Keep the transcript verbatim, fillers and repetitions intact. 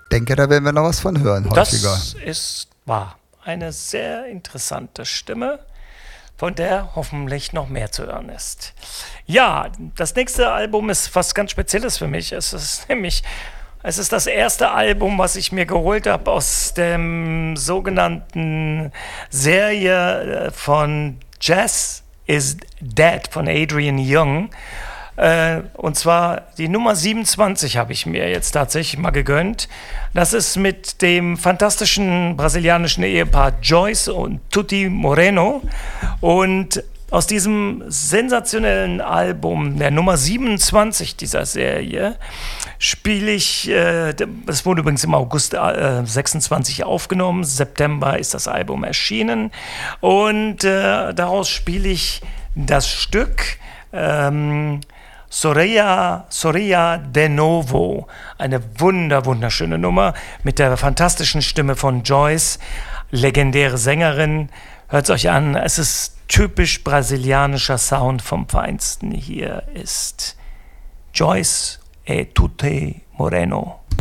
denke, da werden wir noch was von hören häufiger. Das ist wahr. Eine sehr interessante Stimme, von der hoffentlich noch mehr zu hören ist. Ja, das nächste Album ist was ganz Spezielles für mich. Es ist nämlich, es ist das erste Album, was ich mir geholt habe aus dem sogenannten Serie von Jazz is Dead von Adrian Young. Äh, und zwar die Nummer siebenundzwanzig habe ich mir jetzt tatsächlich mal gegönnt. Das ist mit dem fantastischen brasilianischen Ehepaar Joyce und Tutti Moreno. Und aus diesem sensationellen Album, der Nummer siebenundzwanzig dieser Serie, spiele ich, äh, es wurde übrigens im August äh, sechsundzwanzig aufgenommen, September ist das Album erschienen. Und äh, daraus spiele ich das Stück ähm, Soraya, Soraya de Novo, eine wunder, wunderschöne Nummer mit der fantastischen Stimme von Joyce, legendäre Sängerin. Hört es euch an, es ist typisch brasilianischer Sound vom Feinsten. Hier ist Joyce e Tutti Moreno.